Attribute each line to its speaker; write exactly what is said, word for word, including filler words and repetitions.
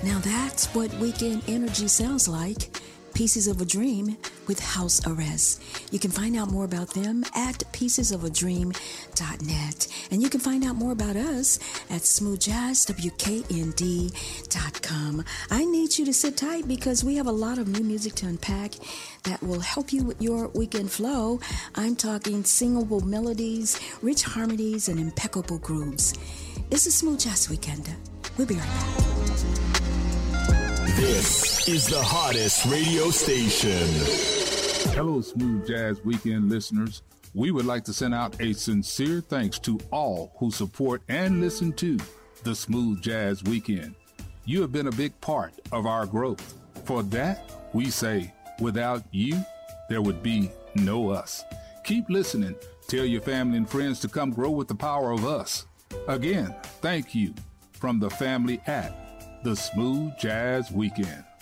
Speaker 1: Now that's what weekend energy sounds like. Pieces of a Dream with House Arrest. You can find out more about them at pieces of a dream dot net. And you can find out more about us at smooth jazz w k n d dot com. I need you to sit tight because we have a lot of new music to unpack that will help you with your weekend flow. I'm talking singable melodies, rich harmonies, and impeccable grooves. It's a Smooth Jazz Weekend. We'll be right back.
Speaker 2: This is the hottest radio station.
Speaker 3: Hello, Smooth Jazz Weekend listeners. We would like to send out a sincere thanks to all who support and listen to the Smooth Jazz Weekend. You have been a big part of our growth. For that, we say, without you, there would be no us. Keep listening. Tell your family and friends to come grow with the power of us. Again, thank you from the family at the Smooth Jazz Weekend.